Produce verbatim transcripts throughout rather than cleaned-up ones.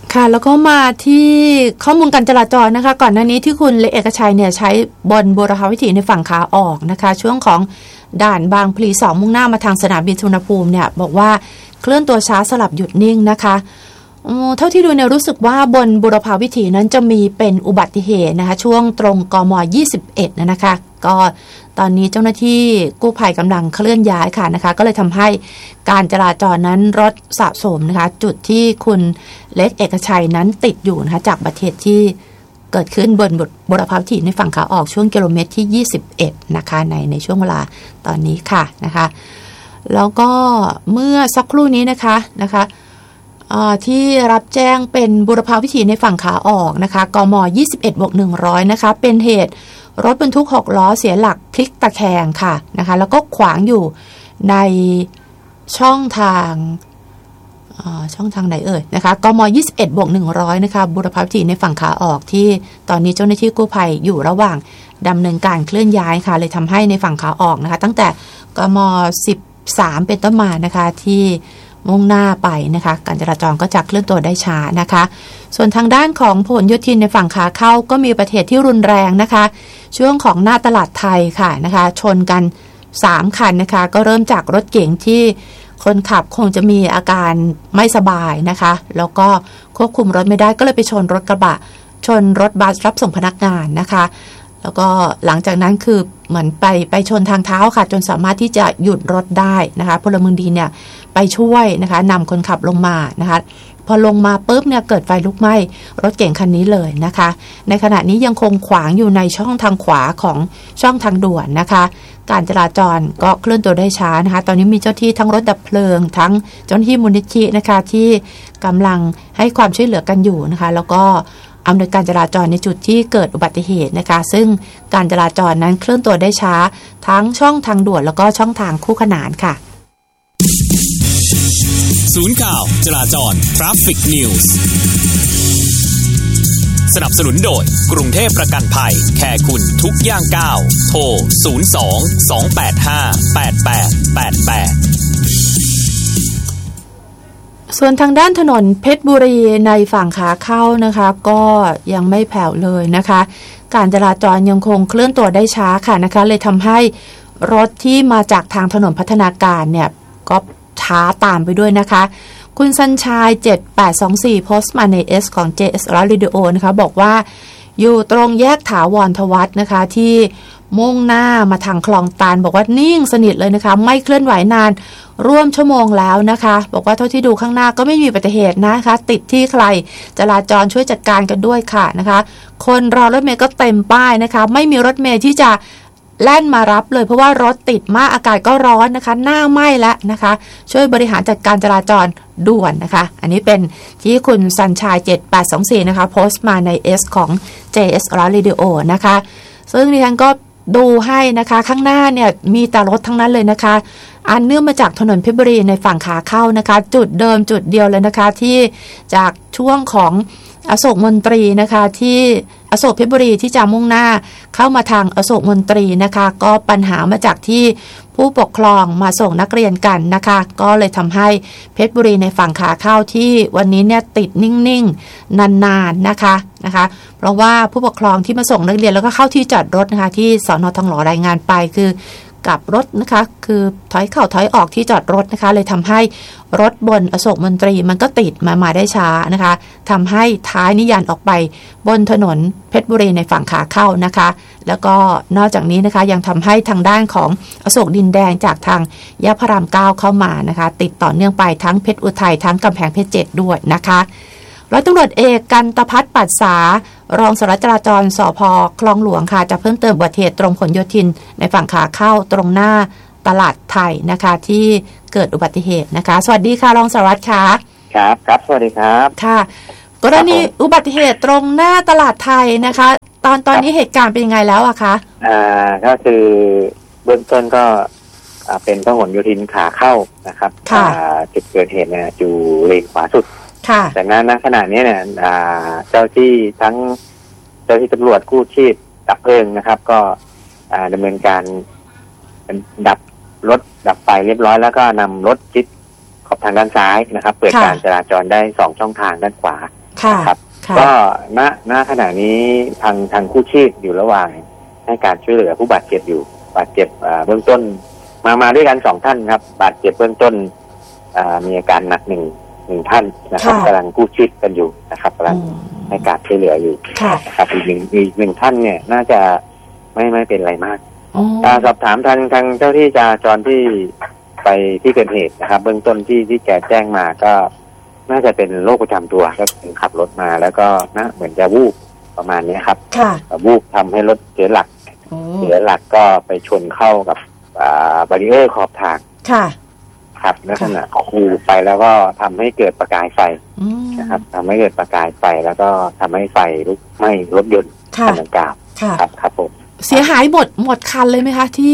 ค่ะแล้วก็มาที่ข้อมูลการจราจรนะคะก่อนหน้านี้ที่คุณเอกชัยเนี่ยใช้บนบูรพาวิถีในฝั่งขาออกนะคะช่วงของด่านบางพลีสองมุ่งหน้ามาทางสนามบินสุวรรณภูมิเนี่ยบอกว่าเคลื่อนตัวช้าสลับหยุดนิ่งนะคะเท่าที่ดูเนี่ยรู้สึกว่าบนบูรพาวิถีนั้นจะมีเป็นอุบัติเหตุนะคะช่วงตรงกมยี่สิบเอ็ดนะคะก็ตอนนี้เจ้าหน้าที่กู้ภัยกำลังเคลื่อนย้ายค่ะนะคะก็เลยทำให้การจราจรนั้นรถสะสมนะคะจุดที่คุณเล็กเอกชัยนั้นติดอยู่นะคะจากอุบัติเหตุที่เกิดขึ้นบนบูรพาวิถีในฝั่งขาออกช่วงกิโลเมตรที่ยี่สิบเอ็ดนะคะในในช่วงเวลาตอนนี้ค่ะนะคะแล้วก็เมื่อสักครู่นี้นะคะนะคะที่รับแจ้งเป็นบูรพาวิถีในฝั่งขาออกนะคะกมยี่สิบเอ็ดบวกหนึ่งร้อยนะคะเป็นเหตุรถบรรทุกหกล้อเสียหลักพลิกตะแคงค่ะนะคะแล้วก็ขวางอยู่ในช่องทางช่องทางไหนเอ่ยนะคะกมยี่สิบเอ็ดบวกหนึ่งร้อยนะคะบูรพาวิถีในฝั่งขาออกที่ตอนนี้เจ้าหน้าที่กู้ภัยอยู่ระหว่างดำเนินการเคลื่อนย้ายค่ะเลยทำให้ในฝั่งขาออกนะคะตั้งแต่กมสิบสามเป็นต้นมานะคะที่มุ่งหน้าไปนะคะการจราจรก็จะเคลื่อนตัวได้ช้านะคะส่วนทางด้านของพหลโยธินในฝั่งขาเข้าก็มีอุบัติเหตุที่รุนแรงนะคะช่วงของหน้าตลาดไทยค่ะนะคะชนกันสามคันนะคะก็เริ่มจากรถเก๋งที่คนขับคงจะมีอาการไม่สบายนะคะแล้วก็ควบคุมรถไม่ได้ก็เลยไปชนรถกระบะชนรถบัสรับส่งพนักงานนะคะแล้วก็หลังจากนั้นคือเหมือนไปไปชนทางเท้าค่ะจนสามารถที่จะหยุดรถได้นะคะพลเมืองดีเนี่ยไปช่วยนะคะนำคนขับลงมานะคะพอลงมาปุ๊บเนี่ยเกิดไฟลุกไหม้รถเก๋งคันนี้เลยนะคะในขณะนี้ยังคงขวางอยู่ในช่องทางขวาของช่องทางด่วนนะคะการจราจรก็เคลื่อนตัวได้ช้านะคะตอนนี้มีเจ้าที่ทั้งรถดับเพลิงทั้งเจ้าหน้าที่มูลนิธินะคะที่กำลังให้ความช่วยเหลือกันอยู่นะคะแล้วก็อำนวยการจราจรในจุดที่เกิดอุบัติเหตุนะคะซึ่งการจราจรนั้นเคลื่อนตัวได้ช้าทั้งช่องทางด่วนแล้วก็ช่องทางคู่ขนานค่ะศูนย์ข่าวจราจร Traffic News สนับสนุนโดยกรุงเทพประกันภัยแคร์คุณทุกย่างก้าวโทรศูนย์ สอง สอง แปด ห้า แปด แปด แปด แปดส่วนทางด้านถนนเพชรบุรีในฝั่งขาเข้านะคะก็ยังไม่แผ่วเลยนะคะการจราจรยังคงเคลื่อนตัวได้ช้าค่ะนะคะเลยทำให้รถที่มาจากทางถนนพัฒนาการเนี่ยก็ช้าตามไปด้วยนะคะคุณสัญชัยเจ็ดแปดสองสี่โพสต์มาใน S ของ เจ เอส Radio นะคะบอกว่าอยู่ตรงแยกถาวรทวัฒน์นะคะที่มุ่งหน้ามาทางคลองตาลบอกว่านิ่งสนิทเลยนะคะไม่เคลื่อนไหวนานร่วมชั่วโมงแล้วนะคะบอกว่าเท่าที่ดูข้างหน้าก็ไม่มีอุบัติเหตุนะคะติดที่ใครจราจรช่วยจัดการกันด้วยค่ะนะคะคนรอรถเมล์ก็เต็มป้ายนะคะไม่มีรถเมล์ที่จะแล่นมารับเลยเพราะว่ารถติดมากอากาศก็ร้อนนะคะหน้าไหม้แล้วนะคะช่วยบริหารจัดการจราจรด่วนนะคะอันนี้เป็นที่คุณสัญชัยเจ็ดแปดสองสี่นะคะโพสต์มาใน S ของ เจ เอส Radio นะคะซึ่งดิฉันก็ดูให้นะคะข้างหน้าเนี่ยมีแต่รถทั้งนั้นเลยนะคะอันเนื่องมาจากถนนเพชรบุรีในฝั่งขาเข้านะคะจุดเดิมจุดเดียวเลยนะคะที่จากช่วงของอโศกมนตรีนะคะที่อโศกเพชรบุรีที่จะมุ่งหน้าเข้ามาทางอโศกมนตรีนะคะก็ปัญหามาจากที่ผู้ปกครองมาส่งนักเรียนกันนะคะก็เลยทำให้เพชรบุรีในฝั่งขาเข้าที่วันนี้เนี่ยติดนิ่งๆนานๆ น, นะคะนะคะเพราะว่าผู้ปกครองที่มาส่งนักเรียนแล้วก็เข้าที่จอดรถนะคะที่สน.ทองหล่อรายงานไปคือกลับรถนะคะคือถอยเข้าถอยออกที่จอดรถนะคะเลยทำให้รถบนอโศกมนตรีมันก็ติดมามาได้ช้านะคะทำให้ท้ายนิยันออกไปบนถนนเพชรบุรีในฝั่งขาเข้านะคะแล้วก็นอกจากนี้นะคะยังทำให้ทางด้านของอโศกดินแดงจากทางแยกพระรามเก้าเข้ามานะคะติดต่อเนื่องไปทั้งเพชรอุทัยทั้งกำแพงเพชรเจ็ดด้วยนะคะร้อยตำรวจเอกกันตภัทรปัสสารองสารวัตรจราจรสภ.คลองหลวงค่ะจะเพิ่มเติมอุบัติเหตุตรงผลโยธินในฝั่งขาเข้าตรงหน้าตลาดไทยนะคะที่เกิดอุบัติเหตุนะคะสวัสดีค่ะรองสารวัตรค่ะครับครับสวัสดีครับค่ะกรณีอุบัติเหตุตรงหน้าตลาดไทยนะคะตอนตอนนี้เหตุการณ์เป็นยังไงแล้วอะคะอ่าก็คือเบื้องต้นก็เป็นพหลโยธินขาเข้านะครับจุดเกิดเหตุเนี่ยอยู่เลนขวาสุดจากนั้นณขณะนี้เนี่ยเจ้าที่ทั้งเจ้าที่ตำรวจกู้ชีพดับเพลิงนะครับก็ดำเนินการดับรถดับไฟเรียบร้อยแล้วก็นำรถจิ๊บขอบทางด้านซ้ายนะครับเปิดการจราจรได้สองช่องทางด้านขวาครับก็ณณขณะนี้ทางทางกู้ชีพอยู่ระหว่างให้การช่วยเหลือผู้บาดเจ็บอยู่บาดเจ็บเบื้องต้นมามาด้วยกันสองท่านครับบาดเจ็บเบื้องต้นมีอาการหนักหนึ่งหนึ่งท่านนะครับกำลังกู้ชีพกันอยู่นะครับกำลังให้การช่วยเหลืออยู่นะครับอีกหนึ่งอีกหนึ่งท่านเนี่ยน่าจะไม่ไม่เป็นไรมากสอบถามทางทางเจ้าที่จราจรที่ไปที่เกิดเหตุนะครับเบื้องต้นที่ที่แกแจ้งมาก็น่าจะเป็นโรคประจำตัวก็คือขับรถมาแล้วก็นะเหมือนจะวูบประมาณนี้ครับวูบทำให้รถเสียหลักเสียหลักก็ไปชนเข้ากับบารีเออร์ขอบทางครับลักษณะคูไปแล้วก็ทำให้เกิดประกายไฟนะครับทำให้เกิดประกายไฟแล้วก็ทำให้ไฟลุกไหม้รถยนต์คันดังกล่าวครับครับผมเสียหายหมดหมดคันเลยไหมคะที่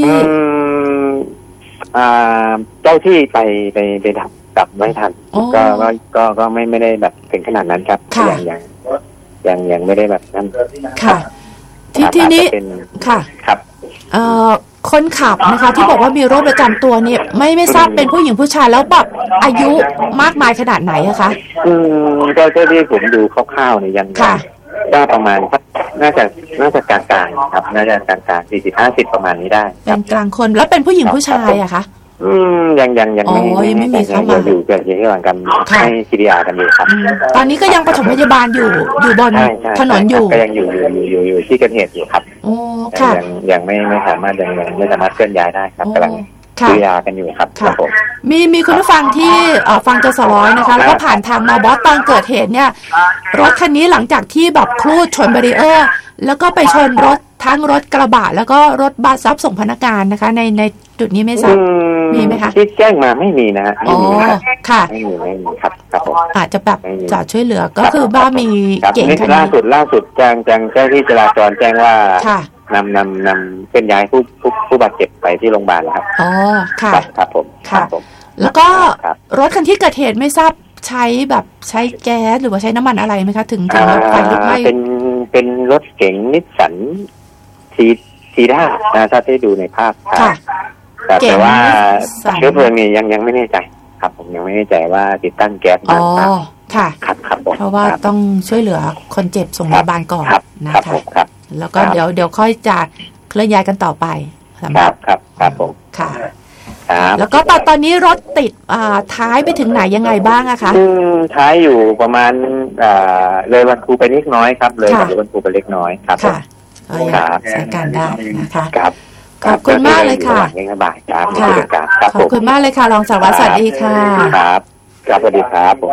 เจ้าที่ไปไปไปดับดับไม่ทันก็ก็ก็ก็ไม่ไม่ได้แบบถึงขนาดนั้นครับยังยังยังยังไม่ได้แบบนั้นค่ะที่ที่นี้ค่ะครับเอ่อคนขับนะคะที่บอกว่ามีโรคประจำตัวเนี่ยไม่ไม่ทราบเป็นผู้หญิงผู้ชายแล้วแบบอายุมากมายขนาดไหนอะคะอืมก็ที่ผมดูคร่าวๆเนี่ยยังก็ประมาณน่าจะน่าจะกลางๆครับน่าจะกลางๆสี่สิบห้าสิบประมาณนี้ได้เป็นกลางคนแล้วเป็นผู้หญิงผู้ชายอะคะอืมยังยังยังไม่ไม่มีเข้ามาอยู่กันอยู่ระหว่างกันให้ซีดีอาร์กันอยู่ครับตอนนี้ก็ยังปฐมพยาบาลอยู่อยู่บนถนนอยู่ก็ยังอยู่อยู่อยู่อยู่ที่เกิดเหตุอยู่ครับโอ้ค่ะยังยังไม่ไม่สามารถยังยังไม่สามารถเคลื่อนย้ายได้ครับกำลังซีดีอาร์กันอยู่ครับครับผมมีมีคุณผู้ฟังที่ฟังจสร้อยนะคะแล้วก็ผ่านทางมาบอสตอนเกิดเหตุเนี่ยรถคันนี้หลังจากที่แบบคลูดชนบารีเออร์แล้วก็ไปชนรถทั้งรถกระบะแล้วก็รถบัสรับส่งพนักงานนะคะในในจุดนี้ไม่ทราบมีไหมคะที่แจ้งมาไม่มีนะอ๋อค่ะไม่มีไม่มีครับครับผมอาจจะแบบจอดช่วยเหลือก็คือบ้ามีเก่งคันนี้ล่าสุดล่าสุดแจ้งแจ้งเจ้าที่จราจรแจ้งว่านำนำนำเคลื่อนย้ายผู้ผู้ผู้บาดเจ็บไปที่โรงพยาบาลแล้วครับอ๋อค่ะครับผมค่ะแล้วก็รถคันที่เกิดเหตุไม่ทราบใช้แบบใช้แก๊สหรือว่าใช้น้ำมันอะไรไหมคะถึงถึงไฟลุกไหม้เป็นเป็นรถเก๋งนิสสันซีซีด้านะถ้าได้ดูในภาพค่ะแต่ว่าเชื้อเพลิงนี่ยังยังไม่แน่ใจครับผมยังไม่แน่ใจว่าติดตั้งแก๊สอ๋อค่ะครับครับเพราะว่าต้องช่วยเหลือคนเจ็บส่งโรงพยาบาลก่อนนะคะแล้วก็เดี๋ยวเดี๋ยวค่อยจะเคลื่อนย้ายกันต่อไปครับครับครับผมค่ะแล้วก็ตอนตอนนี้รถติดท้ายไปถึงไหนยังไงบ้างอะคะท้ายอยู่ประมาณเลยวันครูไปเล็กน้อยครับเลยวันครูไปเล็กน้อยครับค่ะใช้การได้นะคะครับขอบคุณมากเลยค่ะขอบคุณมากเลยค่ะรองสารวัตรสวัสดีค่ะครับครับสวัสดีครับผม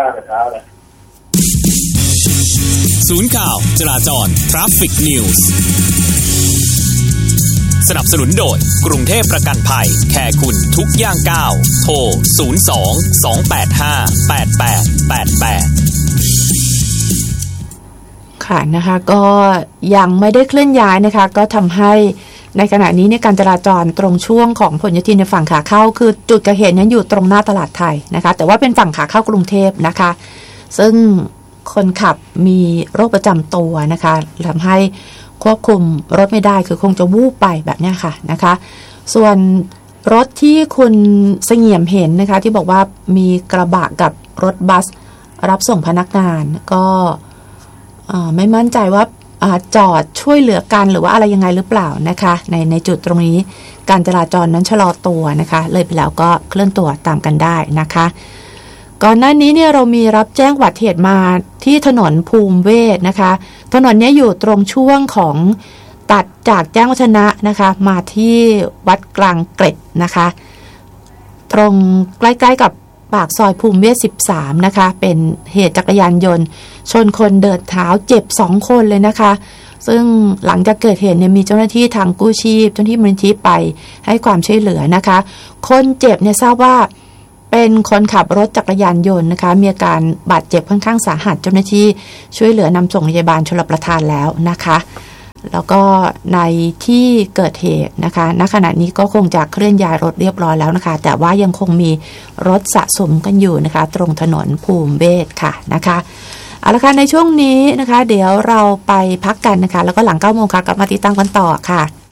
ศูนย์ข่าวจราจร Traffic News สนับสนุนโดยกรุงเทพประกันภัยแคร์คุณทุกย่างก้าวโทรศูนย์ สอง สอง แปด ห้า แปด แปด แปด แปดค่ะนะคะก็ยังไม่ได้เคลื่อนย้ายนะคะก็ทำให้ในขณะนี้ในการจราจรตรงช่วงของผลโยธินในฝั่งขาเข้าคือจุดเกิดเหตุนั้นอยู่ตรงหน้าตลาดไทยนะคะแต่ว่าเป็นฝั่งขาเข้ากรุงเทพนะคะซึ่งคนขับมีโรคประจำตัวนะคะทำให้ควบคุมรถไม่ได้คือคงจะวูบไปแบบนี้ค่ะนะคะส่วนรถที่คุณเสงี่ยมเห็นนะคะที่บอกว่ามีกระบะกับรถบัสรับส่งพนักงานก็ไม่มั่นใจว่าจอดช่วยเหลือกันหรือว่าอะไรยังไงหรือเปล่านะคะในในจุดตรงนี้การจราจรนั้นชะลอตัวนะคะเลยไปแล้วก็เคลื่อนตัวตามกันได้นะคะก่อนหน้านี้เนี่ยเรามีรับแจ้งอุบัติเหตุมาที่ถนนภูมิเวศนะคะถนนนี้อยู่ตรงช่วงของตัดจากแจ้งวัฒนะนะคะมาที่วัดกลางเกร็ดนะคะตรงใกล้ๆกับปากซอยภูมิเวศสิบสามนะคะเป็นเหตุจักรยานยนต์ชนคนเดินเท้าเจ็บสองคนเลยนะคะซึ่งหลังจากเกิดเหตุเนี่ยมีเจ้าหน้าที่ทางกู้ชีพเจ้าหน้าที่มูลนิธิไปให้ความช่วยเหลือนะคะคนเจ็บเนี่ยทราบว่าเป็นคนขับรถจักรยานยนต์นะคะมีอาการบาดเจ็บค่อนข้างสาหัสเจ้าหน้าที่ช่วยเหลือนำส่งโรงพยาบาลชลประทานแล้วนะคะแล้วก็ในที่เกิดเหตุนะคะณขณะนี้ก็คงจะเคลื่อนย้ายรถเรียบร้อยแล้วนะคะแต่ว่ายังคงมีรถสะสมกันอยู่นะคะตรงถนนภูมิเวศค่ะนะคะเอาละค่ะในช่วงนี้นะคะเดี๋ยวเราไปพักกันนะคะแล้วก็หลังเก้าโมงค่ะกลับมาติดตามกันต่อค่ะ